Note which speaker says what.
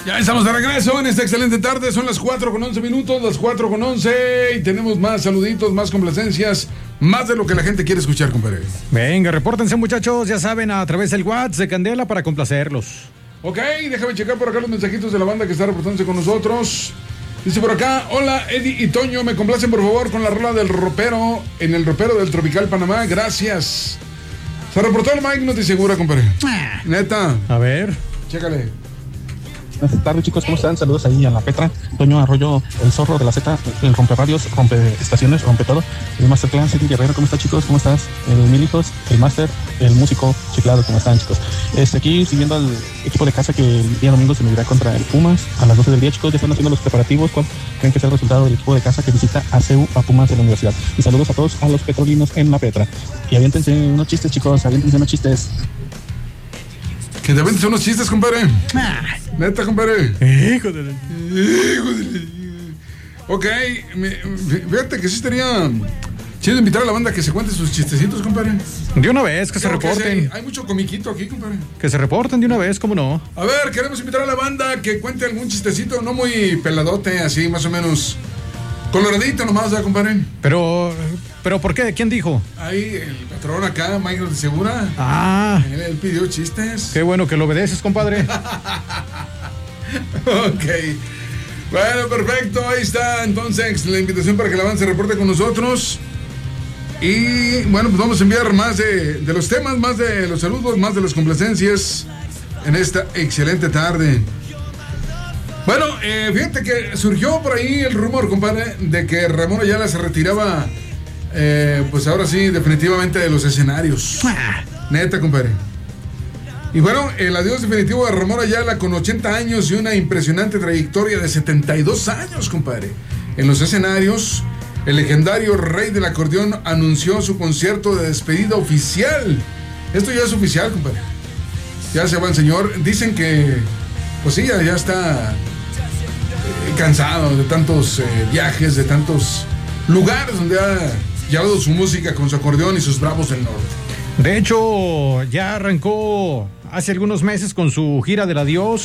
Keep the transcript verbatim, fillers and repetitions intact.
Speaker 1: Ya estamos de regreso en esta excelente tarde. Son las cuatro con once minutos, las cuatro con once. Y tenemos más saluditos, más complacencias, más de lo que la gente quiere escuchar, compadre.
Speaker 2: Venga, repórtense, muchachos, ya saben, a través del WhatsApp de Candela para complacerlos.
Speaker 1: Ok, déjame checar por acá los mensajitos de la banda que está reportándose con nosotros. Dice por acá: hola, Eddie y Toño, me complacen por favor con la rola del ropero, en el ropero del Tropical Panamá. Gracias. Se reportó el Mike, no te segura, compadre.
Speaker 2: Ah.
Speaker 1: Neta.
Speaker 2: A ver.
Speaker 1: Chécale.
Speaker 3: Buenas tardes, chicos, ¿cómo están? Saludos ahí a la Petra, Toño Arroyo, el zorro de la Z, el rompe radios, rompe estaciones, rompe todo. El Master Clan, City Guerrero, ¿cómo está, chicos? ¿Cómo estás? El Milijos, el Master, el músico chiclado, ¿cómo están, chicos? Este, aquí siguiendo al equipo de casa que el día domingo se medirá contra el Pumas a las doce del día, chicos. Ya están haciendo los preparativos. ¿Cuál creen que sea el resultado del equipo de casa que visita a C U a Pumas de la universidad? Y saludos a todos a los petrolinos en la Petra. Y aviéntense unos chistes, chicos, aviéntense unos chistes.
Speaker 1: Que te avientes unos chistes, compadre.
Speaker 2: Ah.
Speaker 1: Neta, compadre.
Speaker 2: Hijo de la...
Speaker 1: Hijo de la... Ok, me, fíjate que sí estaría chido invitar a la banda que se cuente sus chistecitos, compadre.
Speaker 2: De una vez, que se
Speaker 1: Creo que
Speaker 2: reporten.
Speaker 1: sí, hay, hay mucho comiquito aquí, compadre.
Speaker 2: Que se reporten de una vez, ¿cómo no?
Speaker 1: A ver, queremos invitar a la banda que cuente algún chistecito, no muy peladote, así más o menos coloradito nomás, ¿verdad, compadre?
Speaker 2: Pero, pero ¿por qué? ¿Quién dijo?
Speaker 1: Ahí el patrón acá, Mike de Segura.
Speaker 2: Ah,
Speaker 1: Él, él pidió chistes.
Speaker 2: qué bueno que lo obedeces, compadre.
Speaker 1: Ok. Bueno, perfecto, ahí está entonces la invitación para que la banda se reporte con nosotros. Y bueno, pues vamos a enviar más de, de los temas, más de los saludos, más de las complacencias en esta excelente tarde. Bueno, eh, fíjate que surgió por ahí el rumor, compadre, de que Ramón Ayala se retiraba, eh, pues ahora sí, definitivamente de los escenarios. Neta, compadre. Y bueno, el adiós definitivo de Ramón Ayala con ochenta años y una impresionante trayectoria de setenta y dos años, compadre. En los escenarios, el legendario rey del acordeón anunció su concierto de despedida oficial. Esto ya es oficial, compadre. Ya se va el señor. Dicen que, pues sí, ya, ya está eh, cansado de tantos eh, viajes, de tantos lugares donde ha llevado su música con su acordeón y sus bravos del norte.
Speaker 2: De hecho, ya arrancó hace algunos meses con su gira del adiós